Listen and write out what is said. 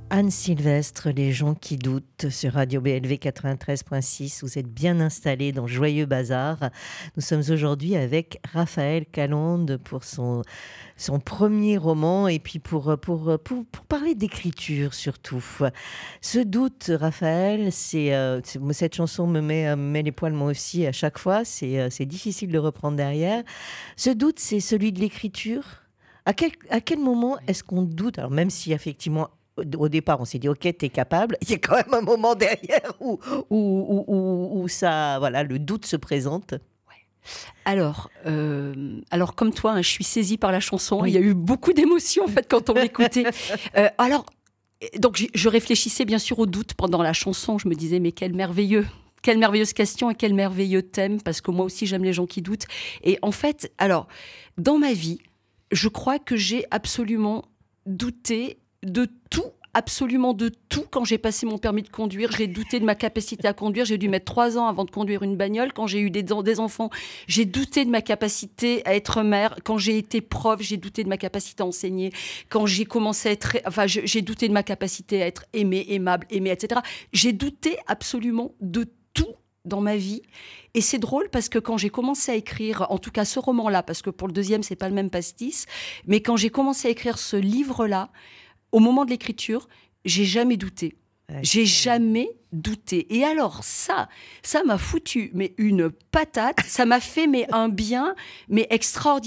Anne Sylvestre, Les gens qui doutent, sur Radio BLV 93.6. Vous êtes bien installés dans Joyeux Bazar. Nous sommes aujourd'hui avec Raphaël Calonde pour son premier roman et puis pour parler d'écriture surtout. Ce doute, Raphaël, cette chanson me met les poils moi aussi à chaque fois. C'est difficile de reprendre derrière. Ce doute, c'est celui de l'écriture. À quel moment est-ce qu'on doute? Alors même si effectivement au départ, on s'est dit, OK, t'es capable. Il y a quand même un moment derrière où ça, voilà, le doute se présente. Alors, comme toi, hein, je suis saisie par la chanson. Oui. Il y a eu beaucoup d'émotions en fait quand on l'écoutait. Donc, je réfléchissais bien sûr au doute pendant la chanson. Je me disais, mais quelle merveilleuse question et quel merveilleux thème, parce que moi aussi, j'aime les gens qui doutent. Et en fait, alors, dans ma vie, je crois que j'ai absolument douté de tout. Absolument de tout. Quand j'ai passé mon permis de conduire, j'ai douté de ma capacité à conduire. J'ai dû mettre 3 ans avant de conduire une bagnole. Quand j'ai eu des enfants, j'ai douté de ma capacité à être mère. Quand j'ai été prof, j'ai douté de ma capacité à enseigner. Quand j'ai commencé à être... j'ai douté de ma capacité à être aimée, aimable, aimée, etc. J'ai douté absolument de tout dans ma vie. Et c'est drôle parce que quand j'ai commencé à écrire, en tout cas ce roman-là, parce que pour le deuxième, c'est pas le même pastis, mais quand j'ai commencé à écrire ce livre-là, au moment de l'écriture, j'ai jamais douté. J'ai jamais douté. Et alors ça m'a foutu mais une patate, ça m'a fait un bien mais extraordinaire.